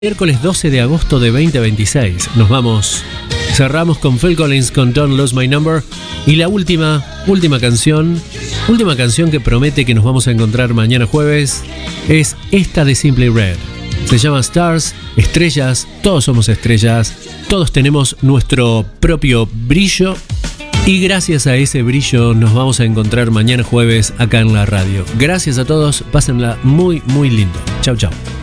Miércoles 12 de agosto de 2026. Nos vamos. Cerramos con Phil Collins con Don't Lose My Number. Y la última canción que promete que nos vamos a encontrar mañana jueves, es esta de Simply Red. Se llama Stars, estrellas, todos somos estrellas, todos tenemos nuestro propio brillo. Y gracias a ese brillo nos vamos a encontrar mañana jueves acá en la radio. Gracias a todos, pásenla muy, muy lindo. Chau, chau.